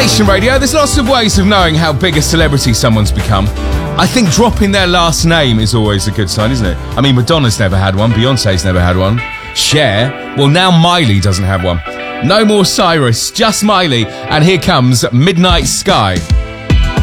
Nation Radio, there's lots of ways of knowing how big a celebrity someone's become. I think dropping their last name is always a good sign, isn't it? I mean, Madonna's never had one, Beyonce's never had one, Cher, well, now Miley doesn't have one. No more Cyrus, just Miley, and here comes Midnight Sky.